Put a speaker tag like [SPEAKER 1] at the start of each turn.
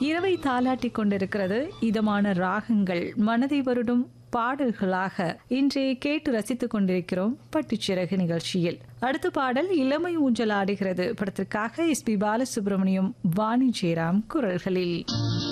[SPEAKER 1] இரவை தாலாட்டி கொண்டிருக்கிறது இதமான ராகங்கள் மனதை வருடும் பாடல்களாக இன்றே கேட்டு ரசித்துக் கொண்டிருக்கிறோம் பட்டுச்சிறகு நிகழ்ச்சியில். அடுத்த பாடல் இளமை ஊஞ்சல் ஆடுகிறது படத்திற்காக எஸ் பி பாலசுப்ரமணியம் வாணி ஜெயராம் குரல்களில்.